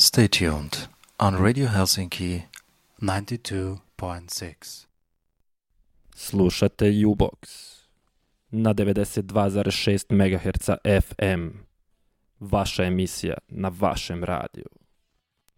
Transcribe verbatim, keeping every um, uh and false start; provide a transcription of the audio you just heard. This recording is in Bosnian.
Stay tuned on Radio Helsinki ninety-two point six. Slušate U-Box na devedeset dva zarez šest megaherca F M. Vaša emisija na vašem radiju.